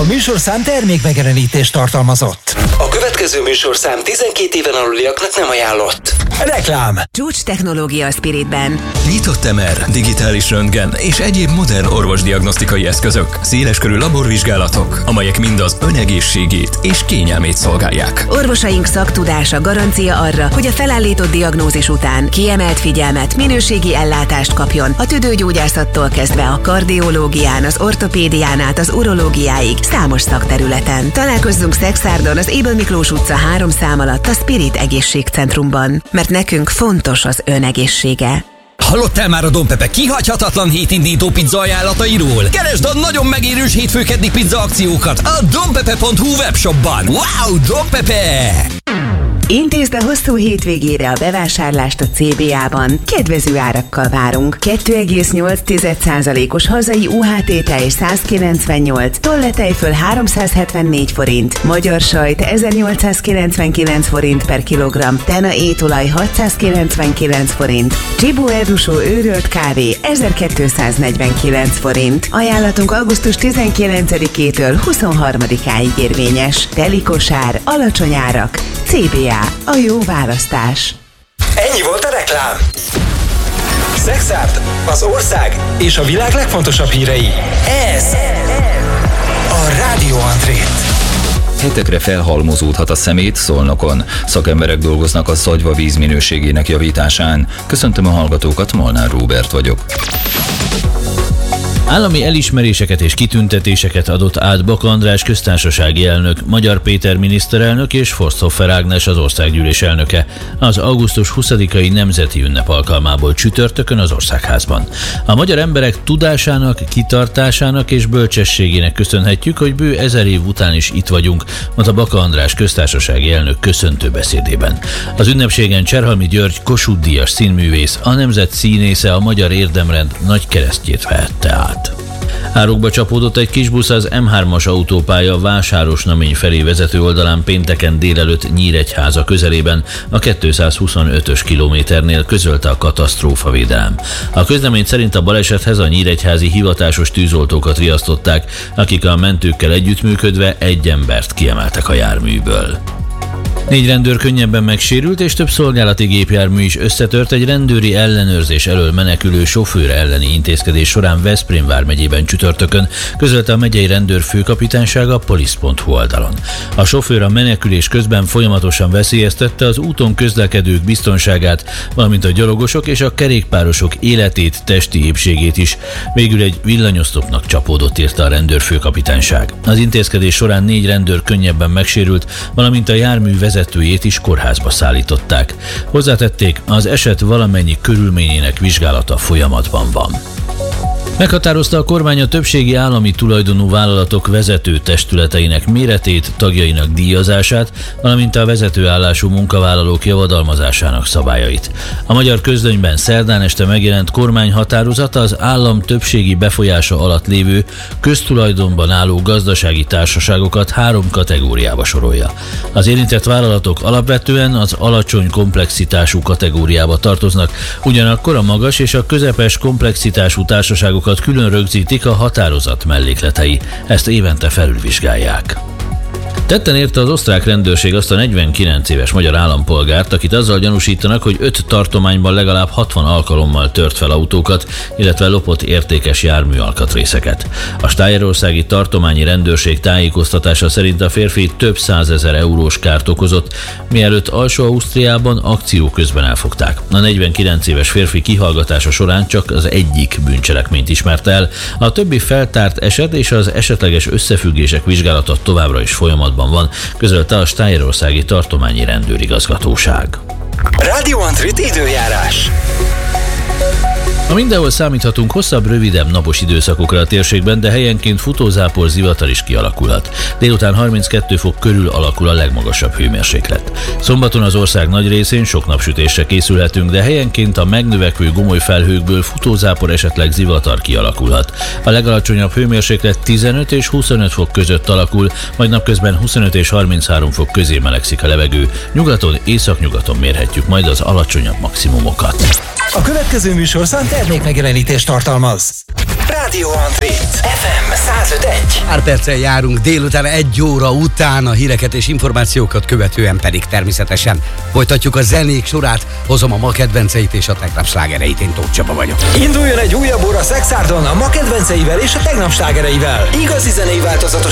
műsorszám termékmegjelenítést tartalmazott. A következő műsorszám 12 éven aluliaknak nem ajánlott. Reklám. Csúcs technológia a Spiritben. Nyitott MR, digitális röntgen és egyéb modern orvosdiagnosztikai eszközök. Széleskörű laborvizsgálatok, amelyek mind az önegészségét és kényelmét szolgálják. Orvosaink szaktudása garancia arra, hogy a felállított diagnózis után kiemelt figyelmet, minőségi ellátást kapjon a tüdőgyógyászattól kezdve a kardiológián, az ortopédián át az urológiáig számos szakterületen. Találkozzunk Szexárdon, az Ébel Miklós utca 3 szám alatt a Spirit Egészségcentrumban, mert nekünk fontos az önegészsége. Hallottál már a Don Pepe kihagyhatatlan hétindító pizza ajánlatairól? Keresd a nagyon megérős hétfő-keddi pizza akciókat a donpepe.hu webshopban. Wow, Don Pepe! Intézd a hosszú hétvégére a bevásárlást a CBA-ban. Kedvező árakkal várunk. 2,8%-os hazai UHT tej 198, tolletejföl 374 forint, magyar sajt 1899 forint per kilogramm, tena étolaj 699 forint, Csibó Erdusó őrölt kávé 1249 forint. Ajánlatunk augusztus 19-től 23-áig érvényes. Teli kosár, alacsony árak. CBA. A jó választás. Ennyi volt a reklám. Szexárd, az ország és a világ legfontosabb hírei. Ez a Rádió Andrét. Hetekre felhalmozódhat a szemét Szolnokon. Szakemberek dolgoznak a Zagyva víz minőségének javításán. Köszöntöm a hallgatókat, Molnár Róbert vagyok. Állami elismeréseket és kitüntetéseket adott át Baka András köztársasági elnök, Magyar Péter miniszterelnök és Forsthofer Ágnes az országgyűlés elnöke az augusztus 20-ai nemzeti ünnep alkalmából csütörtökön az Országházban. A magyar emberek tudásának, kitartásának és bölcsességének köszönhetjük, hogy bő 1000 év után is itt vagyunk, mondta Baka András köztársasági elnök köszöntő beszédében. Az ünnepségen Cserhalmi György Kossuth-díjas színművész, a nemzet színésze a magyar érdemrend nagy keresztjét vehette át. Árokba csapódott egy kisbusz az M3-as autópálya Vásárosnamény felé vezető oldalán pénteken délelőtt Nyíregyháza közelében, a 225-ös kilométernél, közölte a katasztrófavédelem. A közlemény szerint a balesethez a nyíregyházi hivatásos tűzoltókat riasztották, akik a mentőkkel együttműködve egy embert kiemeltek a járműből. 4 rendőr könnyebben megsérült, és több szolgálati gépjármű is összetört egy rendőri ellenőrzés elől menekülő sofőr elleni intézkedés során Veszprém vármegyében csütörtökön, közölte a megyei rendőr főkapitánysága a polisz.hu oldalon. A sofőr a menekülés közben folyamatosan veszélyeztette az úton közlekedők biztonságát, valamint a gyalogosok és a kerékpárosok életét, testi épségét is. Végül egy villanyoszlopnak csapódott, írta a rendőrfőkapitányság. Az intézkedés során 4 rendőr könnyebben megsérült, valamint a jármű vezetőjét is kórházba szállították. Hozzátették, az eset valamennyi körülményének vizsgálata folyamatban van. Meghatározta a kormány a többségi állami tulajdonú vállalatok vezető testületeinek méretét, tagjainak díjazását, valamint a vezetőállású munkavállalók javadalmazásának szabályait. A Magyar Közlönyben szerdán este megjelent kormányhatározat az állam többségi befolyása alatt lévő köztulajdonban álló gazdasági társaságokat 3 kategóriába sorolja. Az érintett vállalatok alapvetően az alacsony komplexitású kategóriába tartoznak, ugyanakkor a magas és a közepes komplexitású társaságok külön rögzítik a határozat mellékletei. Ezt évente felülvizsgálják. Tetten érte az osztrák rendőrség azt a 49 éves magyar állampolgárt, akit azzal gyanúsítanak, hogy 5 tartományban legalább 60 alkalommal tört fel autókat, illetve lopott értékes járműalkatrészeket. A stájerországi tartományi rendőrség tájékoztatása szerint a férfi több 100 000 eurós kárt okozott, mielőtt Alsó-Ausztriában akció közben elfogták. A 49 éves férfi kihallgatása során csak az egyik bűncselekményt ismert el, a többi feltárt eset és az esetleges összefüggések vizsgálata továbbra is folyamatban van, közölte a stájerországi tartományi rendőrigazgatóság. Rádió Andrét időjárás. Ma mindenhol számíthatunk hosszabb, rövidebb napos időszakokra a térségben, de helyenként futózápor, zivatar is kialakulhat. Délután 32 fok körül alakul a legmagasabb hőmérséklet. Szombaton az ország nagy részén sok napsütésre készülhetünk, de helyenként a megnövekvő gomoly felhőkből futózápor, esetleg zivatar kialakulhat. A legalacsonyabb hőmérséklet 15 és 25 fok között alakul, majd napközben 25 és 33 fok közé melegszik a levegő. Nyugaton, északnyugaton mérhetjük majd az alacsonyabb maximumokat. A következő műsorszám termékmegjelenítést tartalmaz. Rádió Andrét FM 951. Pár perccel járunk délután 1 óra után, a híreket és információkat követően pedig természetesen folytatjuk a zenék sorát, hozom a ma kedvenceit és a tegnap slágereit, én Tóth Csaba vagyok. Induljon egy újabb óra Szexárdon a ma kedvenceivel és a tegnap slágereivel. Igazi zenei változatos